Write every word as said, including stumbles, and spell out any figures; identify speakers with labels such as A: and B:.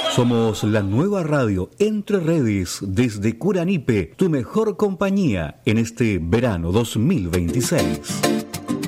A: Somos la nueva radio Entre Redes desde Curanipe, tu mejor compañía en este verano dos mil veintiséis.